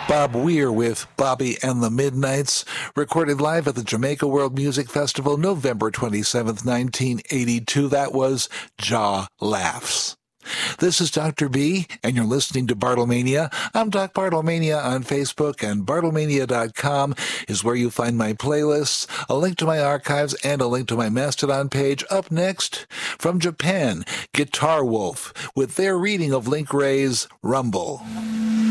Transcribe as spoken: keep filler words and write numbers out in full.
Bob Weir with Bobby and the Midnights, recorded live at the Jamaica World Music Festival, November twenty-seventh, nineteen eighty-two. That was Jaw Laughs. This is Doctor B, and you're listening to Bartlemania. I'm Doc Bartlemania on Facebook, and bartlemania dot com is where you find my playlists, a link to my archives, and a link to my Mastodon page. Up next, from Japan, Guitar Wolf, with their reading of Link Wray's Rumble.